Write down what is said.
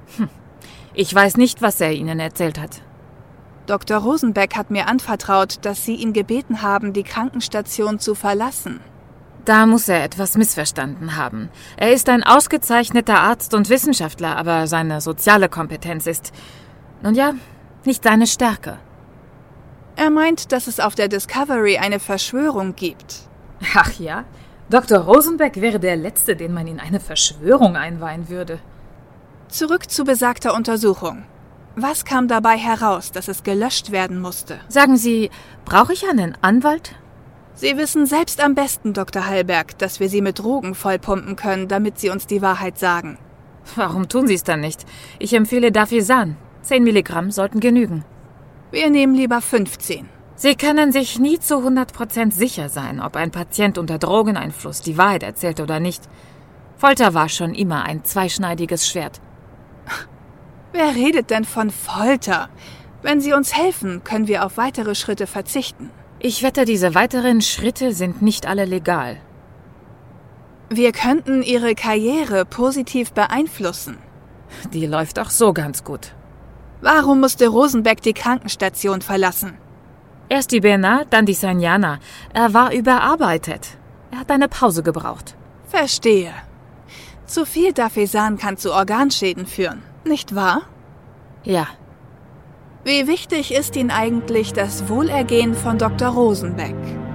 Ich weiß nicht, was er Ihnen erzählt hat. Dr. Rosenbeck hat mir anvertraut, dass Sie ihn gebeten haben, die Krankenstation zu verlassen. Da muss er etwas missverstanden haben. Er ist ein ausgezeichneter Arzt und Wissenschaftler, aber seine soziale Kompetenz ist, nun ja, nicht seine Stärke. Er meint, dass es auf der Discovery eine Verschwörung gibt. Ach ja? Dr. Rosenbeck wäre der Letzte, den man in eine Verschwörung einweihen würde. Zurück zu besagter Untersuchung. Was kam dabei heraus, dass es gelöscht werden musste? Sagen Sie, brauche ich einen Anwalt? Sie wissen selbst am besten, Dr. Hallberg, dass wir Sie mit Drogen vollpumpen können, damit Sie uns die Wahrheit sagen. Warum tun Sie es dann nicht? Ich empfehle Dafisan. 10 Milligramm sollten genügen. Wir nehmen lieber 15. Sie können sich nie zu 100% sicher sein, ob ein Patient unter Drogeneinfluss die Wahrheit erzählt oder nicht. Folter war schon immer ein zweischneidiges Schwert. Wer redet denn von Folter? Wenn Sie uns helfen, können wir auf weitere Schritte verzichten. Ich wette, diese weiteren Schritte sind nicht alle legal. Wir könnten Ihre Karriere positiv beeinflussen. Die läuft auch so ganz gut. Warum musste Rosenbeck die Krankenstation verlassen? Erst die Bernard, dann die Sanjana. Er war überarbeitet. Er hat eine Pause gebraucht. Verstehe. Zu viel Dafisan kann zu Organschäden führen, nicht wahr? Ja. Wie wichtig ist Ihnen eigentlich das Wohlergehen von Dr. Rosenbeck?